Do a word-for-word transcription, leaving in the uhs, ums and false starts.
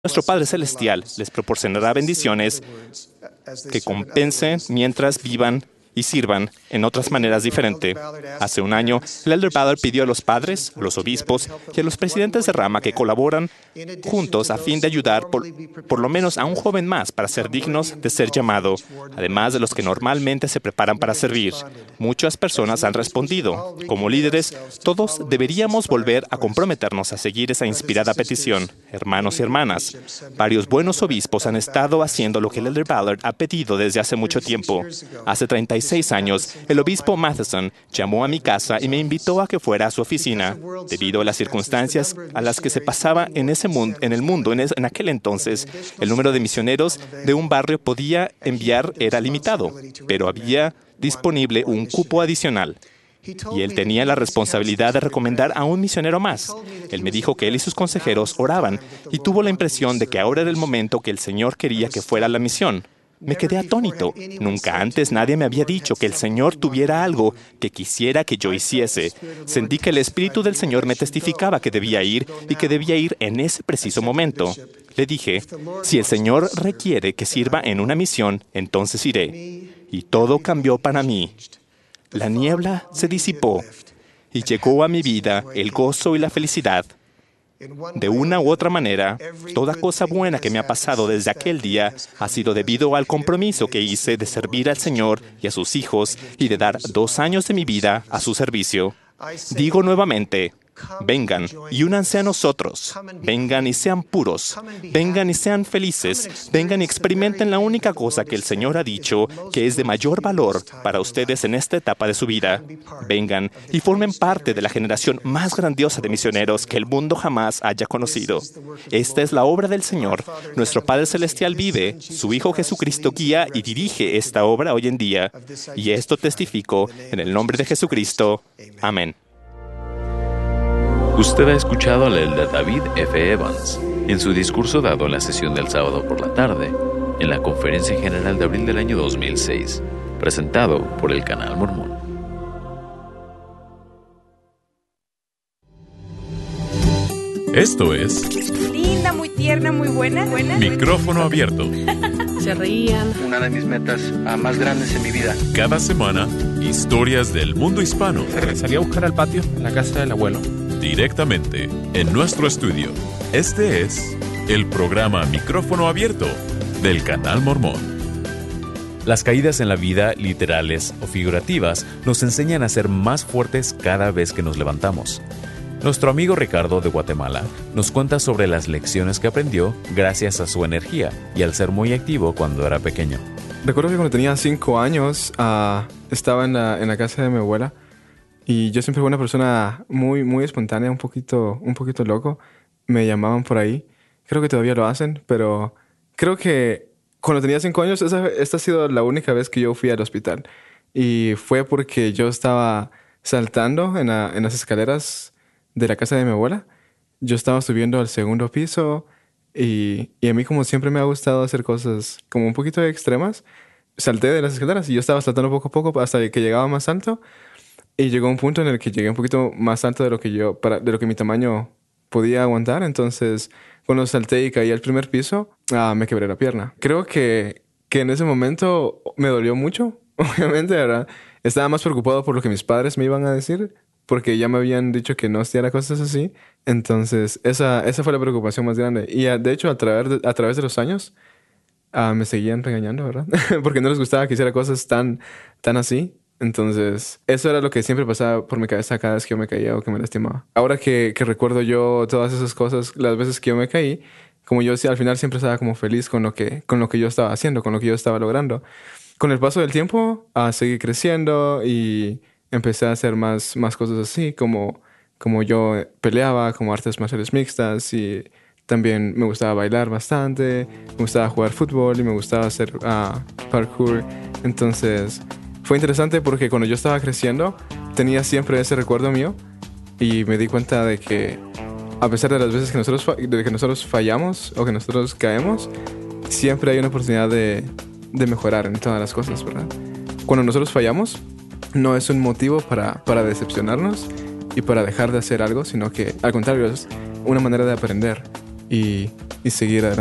Nuestro Padre Celestial les proporcionará bendiciones que compensen mientras vivan y sirvan en otras maneras diferentes. Hace un año, el Elder Ballard pidió a los padres, a los obispos y a los presidentes de rama que colaboran juntos a fin de ayudar por, por lo menos a un joven más para ser dignos de ser llamado, además de los que normalmente se preparan para servir. Muchas personas han respondido. Como líderes, todos deberíamos volver a comprometernos a seguir esa inspirada petición. Hermanos y hermanas, varios buenos obispos han estado haciendo lo que el Elder Ballard ha pedido desde hace mucho tiempo. Hace treinta y seis años, el obispo Matheson llamó a mi casa y me invitó a que fuera a su oficina. Debido a las circunstancias a las que se pasaba en, ese mundo, en el mundo en, es, en aquel entonces, el número de misioneros de un barrio podía enviar era limitado, pero había disponible un cupo adicional. Y él tenía la responsabilidad de recomendar a un misionero más. Él me dijo que él y sus consejeros oraban y tuvo la impresión de que ahora era el momento que el Señor quería que fuera la misión. Me quedé atónito. Nunca antes nadie me había dicho que el Señor tuviera algo que quisiera que yo hiciese. Sentí que el Espíritu del Señor me testificaba que debía ir y que debía ir en ese preciso momento. Le dije, si el Señor requiere que sirva en una misión, entonces iré. Y todo cambió para mí. La niebla se disipó y llegó a mi vida el gozo y la felicidad. De una u otra manera, toda cosa buena que me ha pasado desde aquel día ha sido debido al compromiso que hice de servir al Señor y a sus hijos y de dar dos años de mi vida a su servicio. Digo nuevamente, vengan y únanse a nosotros. Vengan y sean puros. Vengan y sean felices. Vengan y experimenten la única cosa que el Señor ha dicho que es de mayor valor para ustedes en esta etapa de su vida. Vengan y formen parte de la generación más grandiosa de misioneros que el mundo jamás haya conocido. Esta es la obra del Señor. Nuestro Padre Celestial vive. Su Hijo Jesucristo guía y dirige esta obra hoy en día. Y esto testifico en el nombre de Jesucristo. Amén. Usted ha escuchado al elder David F. Evans en su discurso dado en la sesión del sábado por la tarde, en la Conferencia General de abril del año dos mil seis, presentado por el Canal Mormón. Esto es... linda, muy tierna, muy buena. buena. Micrófono abierto. Se reían. Una de mis metas uh, más grandes en mi vida. Cada semana, historias del mundo hispano. Salí a buscar al patio, en la casa del abuelo. Directamente, en nuestro estudio. Este es el programa Micrófono Abierto del Canal Mormón. Las caídas en la vida, literales o figurativas, nos enseñan a ser más fuertes cada vez que nos levantamos. Nuestro amigo Ricardo de Guatemala nos cuenta sobre las lecciones que aprendió gracias a su energía y al ser muy activo cuando era pequeño. Recuerdo que cuando tenía cinco años uh, estaba en la, en la casa de mi abuela y yo siempre fui una persona muy, muy espontánea, un poquito, un poquito loco. Me llamaban por ahí. Creo que todavía lo hacen, pero creo que cuando tenía cinco años esa, esta ha sido la única vez que yo fui al hospital. Y fue porque yo estaba saltando en, la, en las escaleras de la casa de mi abuela. Yo estaba subiendo al segundo piso y, y a mí, como siempre me ha gustado hacer cosas como un poquito extremas, salté de las escaleras y yo estaba saltando poco a poco hasta que llegaba más alto y llegó un punto en el que llegué un poquito más alto de lo que yo, para, de lo que mi tamaño podía aguantar. Entonces, cuando salté y caí al primer piso, ah, me quebré la pierna. Creo que, que en ese momento me dolió mucho, obviamente, ¿verdad? Estaba más preocupado por lo que mis padres me iban a decir, porque ya me habían dicho que no hiciera cosas así. Entonces, esa, esa fue la preocupación más grande. Y uh, de hecho, a través de, a través de los años, uh, me seguían regañando, ¿verdad? Porque no les gustaba que hiciera cosas tan, tan así. Entonces, eso era lo que siempre pasaba por mi cabeza cada vez que yo me caía o que me lastimaba. Ahora que, que recuerdo yo todas esas cosas, las veces que yo me caí, como yo al final siempre estaba como feliz con lo que, con lo que yo estaba haciendo, con lo que yo estaba logrando. Con el paso del tiempo, uh, seguí creciendo y empecé a hacer más, más cosas así, como, como yo peleaba, como artes marciales mixtas, y también me gustaba bailar bastante, me gustaba jugar fútbol y me gustaba hacer uh, parkour. Entonces, fue interesante porque cuando yo estaba creciendo, tenía siempre ese recuerdo mío y me di cuenta de que a pesar de las veces que nosotros, de que nosotros fallamos o que nosotros caemos, siempre hay una oportunidad de, de mejorar en todas las cosas, ¿verdad? Cuando nosotros fallamos, no es un motivo para, para decepcionarnos y para dejar de hacer algo, sino que al contrario es una manera de aprender. Y y seguir adelante.